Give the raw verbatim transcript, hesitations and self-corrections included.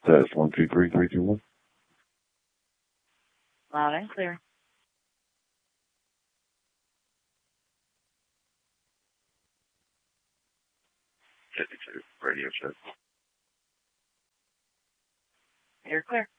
Test one, two, three, three, two, one. Loud and clear. fifty-two, radio check. You're clear.